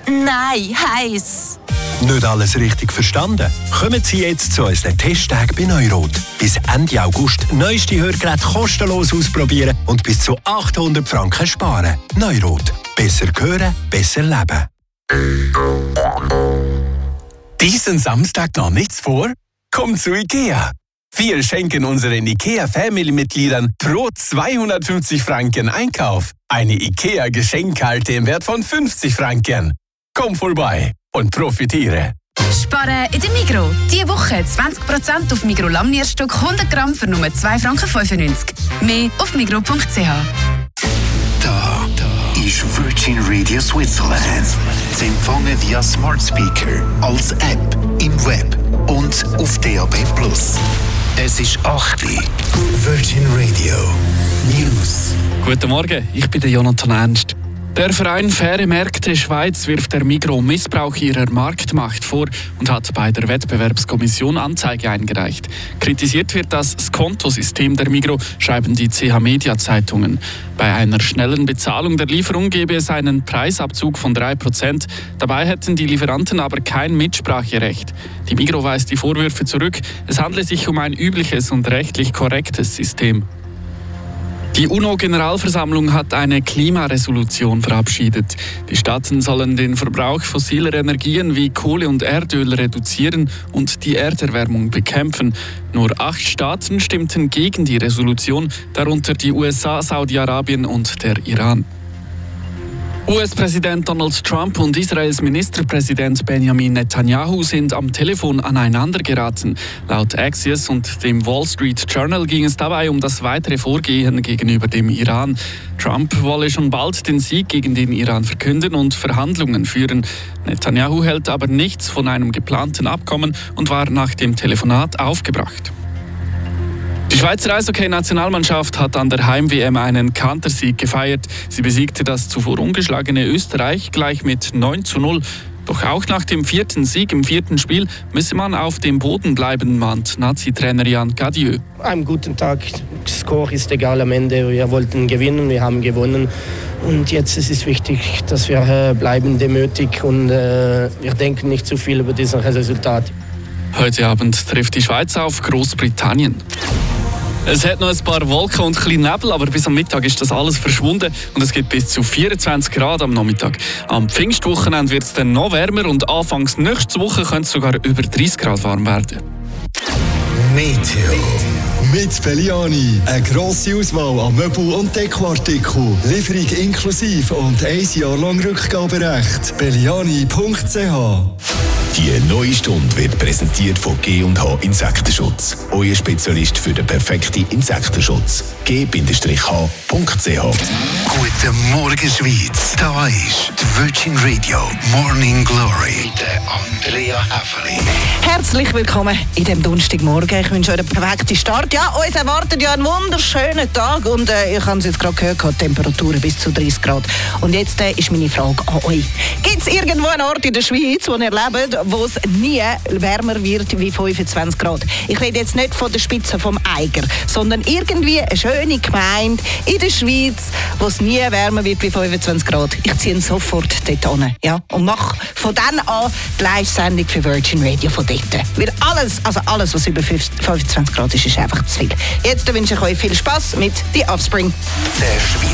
Nein, heiß. Nicht alles richtig verstanden? Kommen Sie jetzt zu unseren Testtagen bei Neurot. Bis Ende August neueste Hörgeräte kostenlos ausprobieren und bis zu 800 Franken sparen. Neurot. Besser hören, besser leben. Diesen Samstag noch nichts vor? Kommt zu IKEA. Wir schenken unseren IKEA-Family-Mitgliedern pro 250 Franken Einkauf eine IKEA-Geschenkkarte im Wert von 50 Franken. Komm vorbei und profitiere. Sparen in der Migros. Diese Woche 20% auf Migros Lamnierstück 100 Gramm für nur 2,95 Franken. Mehr auf migros.ch. Da ist Virgin Radio Switzerland. Sie empfangen via Smart Speaker, als App, im Web und auf DAB+. Es ist 8 Uhr. Virgin Radio News. Guten Morgen, ich bin der Jonathan Ernst. Der Verein Faire Märkte Schweiz wirft der Migros Missbrauch ihrer Marktmacht vor und hat bei der Wettbewerbskommission Anzeige eingereicht. Kritisiert wird das Skontosystem der Migros, schreiben die CH-Media-Zeitungen. Bei einer schnellen Bezahlung der Lieferung gäbe es einen Preisabzug von 3%. Dabei hätten die Lieferanten aber kein Mitspracherecht. Die Migros weist die Vorwürfe zurück. Es handle sich um ein übliches und rechtlich korrektes System. Die UNO-Generalversammlung hat eine Klimaresolution verabschiedet. Die Staaten sollen den Verbrauch fossiler Energien wie Kohle und Erdöl reduzieren und die Erderwärmung bekämpfen. Nur 8 Staaten stimmten gegen die Resolution, darunter die USA, Saudi-Arabien und der Iran. US-Präsident Donald Trump und Israels Ministerpräsident Benjamin Netanyahu sind am Telefon aneinander geraten. Laut Axios und dem Wall Street Journal ging es dabei um das weitere Vorgehen gegenüber dem Iran. Trump wolle schon bald den Sieg gegen den Iran verkünden und Verhandlungen führen. Netanyahu hält aber nichts von einem geplanten Abkommen und war nach dem Telefonat aufgebracht. Die Schweizer Eishockey-Nationalmannschaft hat an der Heim-WM einen Kantersieg gefeiert. Sie besiegte das zuvor ungeschlagene Österreich gleich mit 9:0. Doch auch nach dem 4. Sieg im 4. Spiel müsse man auf dem Boden bleiben, mahnt Nazi-Trainer Jan Cadieux. Am guten Tag, Score ist egal am Ende. Wir wollten gewinnen, wir haben gewonnen. Und jetzt ist es wichtig, dass wir bleiben demütig und wir denken nicht zu viel über dieses Resultat. Heute Abend trifft die Schweiz auf Großbritannien. Es hat noch ein paar Wolken und ein bisschen Nebel, aber bis am Mittag ist das alles verschwunden und es gibt bis zu 24 Grad am Nachmittag. Am Pfingstwochenende wird es dann noch wärmer und anfangs nächste Woche könnte es sogar über 30 Grad warm werden. Meteo. Mit Belliani. Eine grosse Auswahl an Möbel- und Dekoartikeln. Lieferung inklusive und 1 Jahr lang Rückgaberecht. Belliani.ch. Die neue Stunde wird präsentiert von G&H Insektenschutz. Euer Spezialist für den perfekten Insektenschutz. G-H.ch. Guten Morgen, Schweiz. Da ist die Virgin Radio Morning Glory mit Andrea Häfeli. Herzlich willkommen in diesem Donnerstagmorgen. Ich wünsche euch einen perfekten Start. Ja, uns erwartet ja ein wunderschöner Tag und ich habe es jetzt gerade gehört, Temperaturen bis zu 30 Grad. Und jetzt ist meine Frage an euch. Gibt es irgendwo einen Ort in der Schweiz, wo ihr lebt, wo es nie wärmer wird wie 25 Grad? Ich rede jetzt nicht von der Spitze vom Eiger, sondern irgendwie eine schöne Gemeinde in der Schweiz, wo es nie wärmer wird wie 25 Grad. Ich ziehe ihn sofort dort hin, ja, und mache von dann an die Live-Sendung für Virgin Radio von dort. Weil alles, was über 25 Grad ist einfach zu viel. Jetzt wünsche ich euch viel Spass mit The Offspring.